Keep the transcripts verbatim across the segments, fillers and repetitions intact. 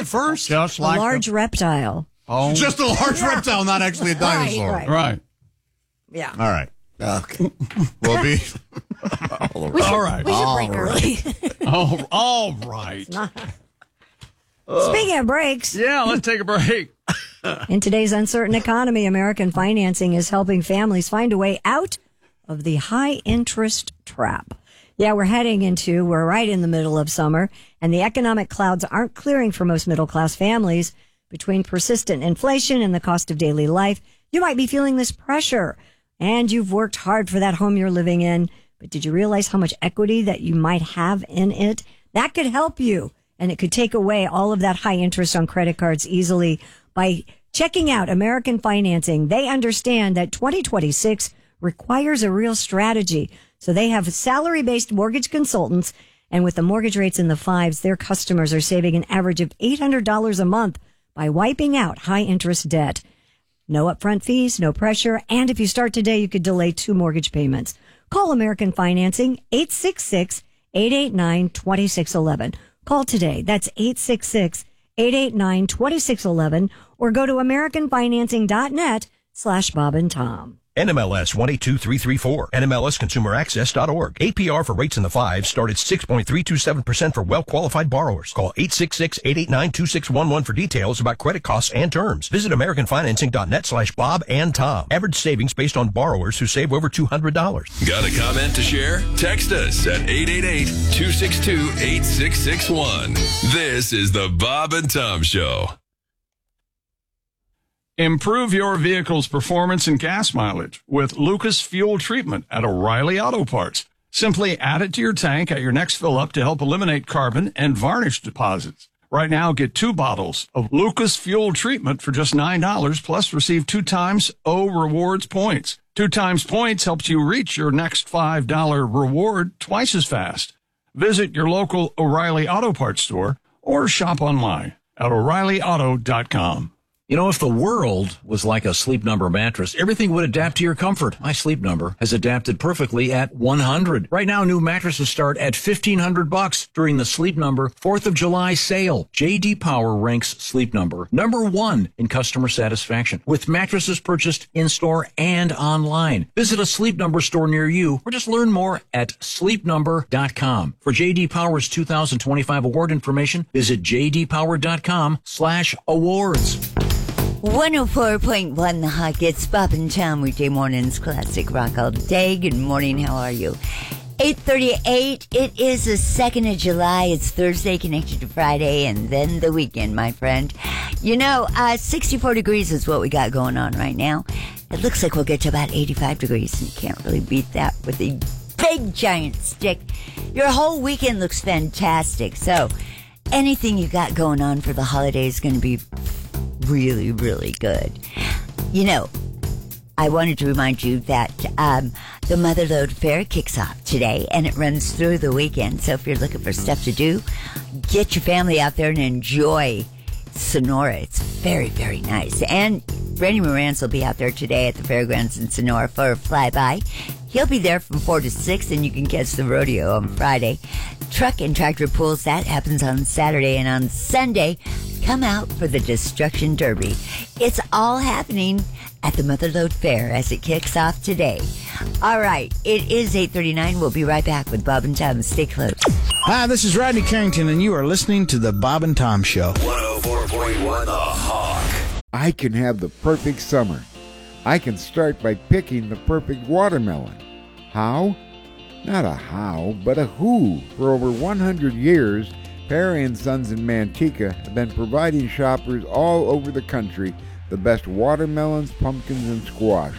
at first? Just A like large the, reptile. oh, Just a large Yeah. reptile, not actually a dinosaur. Right, right. Yeah. All right. Okay. We'll be. We should, All right. We should All break right. early. Oh, all right. Speaking of breaks, Yeah, let's take a break. in today's uncertain economy, American Financing is helping families find a way out of the high interest trap. Yeah, we're heading into, we're right in the middle of summer, and the economic clouds aren't clearing for most middle class families. Between persistent inflation and the cost of daily life, you might be feeling this pressure. And you've worked hard for that home you're living in. But did you realize how much equity that you might have in it? That could help you. And it could take away all of that high interest on credit cards easily by checking out American Financing. They understand that twenty twenty-six requires a real strategy. So they have salary-based mortgage consultants. And with the mortgage rates in the fives, their customers are saving an average of eight hundred dollars a month by wiping out high interest debt. No upfront fees, no pressure, and if you start today, you could delay two mortgage payments. Call American Financing, eight six six, eight eight nine, two six one one. Call today. That's eight six six, eight eight nine, two six one one, or go to americanfinancing.net slash Bob and Tom. N M L S one eight two three three four. N M L S consumer access dot org. A P R for rates in the fives start at six point three two seven percent for well-qualified borrowers. Call eight six six, eight eight nine, two six one one for details about credit costs and terms. Visit americanfinancing.net slash Bob and Tom. Average savings based on borrowers who save over two hundred dollars. Got a comment to share? Text us at eight eight eight, two six two, eight six six one. This is the Bob and Tom Show. Improve your vehicle's performance and gas mileage with Lucas Fuel Treatment at O'Reilly Auto Parts. Simply add it to your tank at your next fill-up to help eliminate carbon and varnish deposits. Right now, get two bottles of Lucas Fuel Treatment for just nine dollars, plus receive two times O Rewards points. Two times points helps you reach your next five dollar reward twice as fast. Visit your local O'Reilly Auto Parts store or shop online at O'Reilly Auto dot com. You know, if the world was like a Sleep Number mattress, everything would adapt to your comfort. My Sleep Number has adapted perfectly at one hundred. Right now, new mattresses start at fifteen hundred bucks during the Sleep Number fourth of July sale. J D Power ranks Sleep Number number one in customer satisfaction with mattresses purchased in-store and online. Visit a Sleep Number store near you or just learn more at sleep number dot com. For J D Power's two thousand twenty-five award information, visit j d power dot com slash awards. one oh four point one The Hawk. It's Bob and Tom, weekday mornings, classic rock all day. Good morning, how are you? eight thirty-eight, it is the second of July. It's Thursday, connected to Friday, and then the weekend, my friend. You know, uh, sixty-four degrees is what we got going on right now. It looks like we'll get to about eighty-five degrees, and you can't really beat that with a big giant stick. Your whole weekend looks fantastic, so anything you got going on for the holidays is going to be really, really good. You know, I wanted to remind you that um, the Motherlode Fair kicks off today, and it runs through the weekend. So if you're looking for stuff to do, get your family out there and enjoy Sonora. It's very, very nice. And Randy Morantz will be out there today at the fairgrounds in Sonora for a flyby. He'll be there from four to six, and you can catch the rodeo on Friday. Truck and tractor pulls, that happens on Saturday. And on Sunday, come out for the Destruction Derby. It's all happening at the Motherlode Fair as it kicks off today. All right, it is eight thirty-nine. We'll be right back with Bob and Tom. Stay close. Hi, this is Rodney Carrington, and you are listening to the Bob and Tom Show. one oh four point one The Hawk. I can have the perfect summer. I can start by picking the perfect watermelon. How? Not a how, but a who. For over one hundred years, Perry and Sons in Manteca have been providing shoppers all over the country the best watermelons, pumpkins, and squash.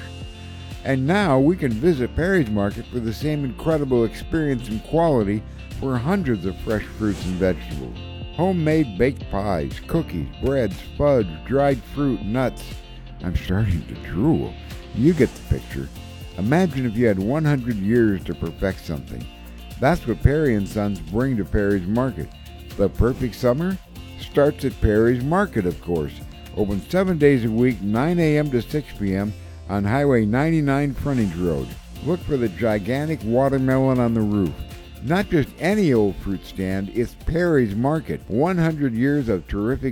And now we can visit Perry's Market for the same incredible experience and quality for hundreds of fresh fruits and vegetables. Homemade baked pies, cookies, breads, fudge, dried fruit, nuts. I'm starting to drool. You get the picture. Imagine if you had one hundred years to perfect something. That's what Perry and Sons bring to Perry's Market. The perfect summer starts at Perry's Market, of course. Open seven days a week, nine a.m. to six p.m. on Highway ninety-nine Frontage Road. Look for the gigantic watermelon on the roof. Not just any old fruit stand, it's Perry's Market. one hundred years of terrific